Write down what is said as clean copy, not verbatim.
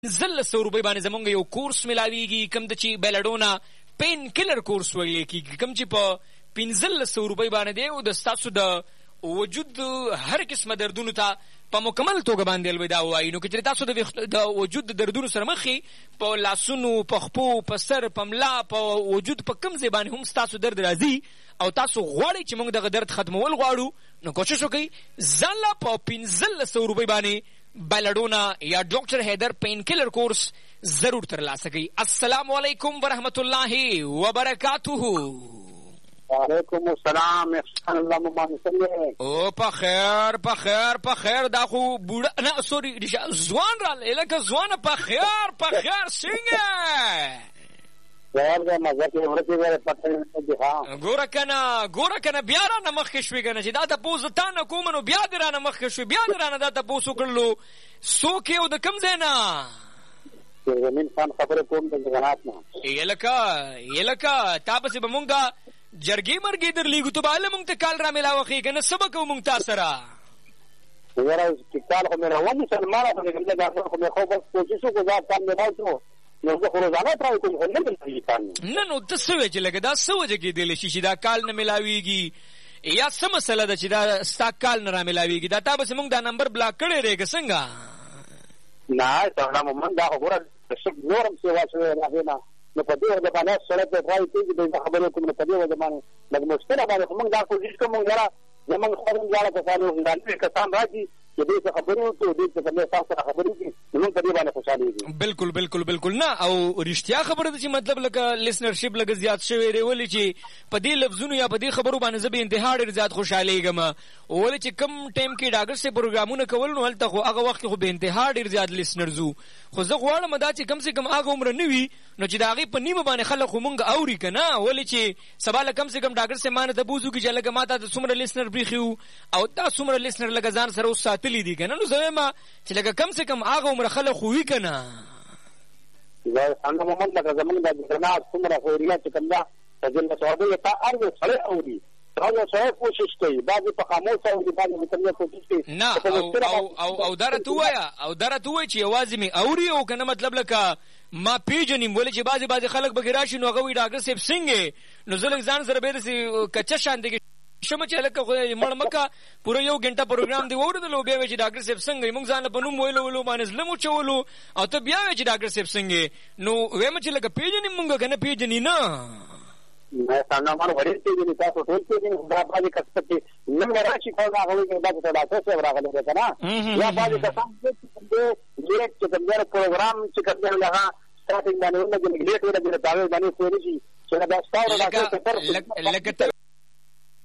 1500 روپۍ باندې زمونږ یو کورس ملاویږي، کوم د چې بیلډونا پین کلر کورس ویل کېږي، کوم چې په 1500 روپۍ باندې دی او د ستاسو د وجود هر قسمه دردونو ته په مکمل توګه باندې الوداع وایي. نو که تاسو د وجود د دردونو سره مخ یې، په لاسونو، په خپو، په سر، په ملا، په وجود په کوم ځای باندې هم ستاسو درد راځي او تاسو غواړئ چې موږ دغه درد ختمول غواړو، نو کوشش وکړئ ځان له په 1500 روپۍ باندې بیلډونا یا ډاکټر حیدر پین کلر کورس ضرور ترلاسه کړئ. السلام علیکم ورحمت الله وبرکاتہ. وعلیکم السلام. احسان الله ممانسلی. او په خیر په خیر په خیر. دا خو بوډا نه سوري ځوان را لکه ځوان. په خیر په خیر څنګه ګوره کنه بیا را نه مخکې شوې کنه چې دا تپوس تا نه کوم نو بیا دې را نه مخکې شوې، بیا دې را نه دا تپوس وکړلو څوک یې او د کوم ځای نه؟ زمین خان خبره کوم د جنات نه. یې لکه تا پسې به مونږ دا جرګې مرګې درلیږو، ته به هله مونږ ته کال را میلاوخې که نه څه به کوو مونږ تا سره؟ وګوره چې کال خو مې راوه مسلمانه خو مې خو مې خو بس کوشش وکړو دا کال مې راوړو نو زه خو روزانه تراوی کوم خو نه ملایږي کال نه. نو ته څه وایې چې لکه دا څه وجه کېدلی شي چې دا کال نه میلاویږي یا څه مسله ده چې دا ستا کال نه را میلاویږي؟ دا تا بسې مونږ دا نمبر بلاک کړی دی که څنګه؟ نه سړه مومن دا خو ګوره نورم سیوا شوی هغې نه نو په دې وجه باندې سړی پرې پرایي کېږي د خبرې کوم نو په دې وجه باندې لږ مشکله باندې خو موږ دا کوشش کوو مونږ یاره زموږ خپل دواړه کسان یو دا نوي کسان راشي چې دې څه خبرې وکړو دې څه کومې تاسو سره خبرې وکړي نو موږ په دې باندې خوشحالېږو. بالکل بالکل بالکل. نه او رښتیا خبره ده چې مطلب لکه لیسنرشپ لږ زیات شوی دی، ولې چې په دې لفظونو یا په دې خبرو باندې زه به انتها ډېر زیات خوشحالېږم، ولې چې کم ټایم کې ډاکټر صاحب پروګرامونه کول نو هلته خو هغه وخت کې خو به انتها ډېر زیات لیسنرز وو، خو زه غواړم دا چې کم سے کم هغه عمره نه وي نو چې د هغې په نیمه باندې خلک خو مونږ اوري که نه، ولې چې سبا له کم سے کم ډاکټر صاحب ما نه تپوس وکړي چې لکه ما ته د څومره لیسنر پرېښي وو او دا څومره لیسنر لکه ځان سره اوس ساتلي دي که نه، نو زه وایم چې لکه کم سے کم هغه عمره خلک خو وي که نه. څنګه محمد لکه زمونږ د جنات څومره خیریه چې کوم ده د جنت سعودي ته هر یو سړی اوري، هر یو سړی کوشش کوي، بعضې په خاموشه اوري، بعضې په کمیه کوشش کوي. نه او دا راته ووایه چې یوازې مې اوري او که نه مطلب لکه ما پیژنیم، ولې چې بعضې خلک پکې راشي نو هغه وایي ډاکټر صاحب څنګه، نو زه لږ ځان سره بیا داسې کچه شانتې شمه چې هلکه خو مړ مکه پوره 1 غنټه پروګرام دی واورېدلو بیا وایي چې ډاکټر صاحب څنګه، موږ ځان له په نوم ویلو باندې زړه مو چولو او ته بیا وایې چې ډاکټر صاحب څنګه، نو وایم چې لکه پیژنیم مونږ که نه پیژني نه. نه سلمان ورې پیژني، تاسو ټول پیژني، دا بعضې کسان چې نن راشي خو هغه وایي چې دا چې ډاکټر صاحب راغلی دی که نه، یا بعضې کسان لیټ چې کوم دی پروګرام چې کوم دی هغه سټارټینګ باندې ولګي لیټ ولګي د هغې باندې پوه نه شي چې دا ستا لکه ته